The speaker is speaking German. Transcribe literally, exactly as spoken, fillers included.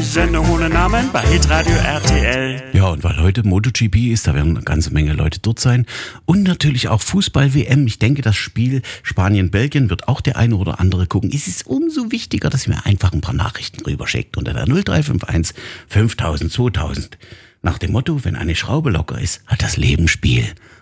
Sendung ohne Namen bei Hitradio R T L. Ja, und weil heute MotoGP ist, da werden eine ganze Menge Leute dort sein. Und natürlich auch Fußball-W M. Ich denke, das Spiel Spanien-Belgien wird auch der eine oder andere gucken. Es ist umso wichtiger, dass ihr mir einfach ein paar Nachrichten rüberschickt unter der null drei fünf eins fünftausend zweitausend. Nach dem Motto, wenn eine Schraube locker ist, hat das Leben Spiel.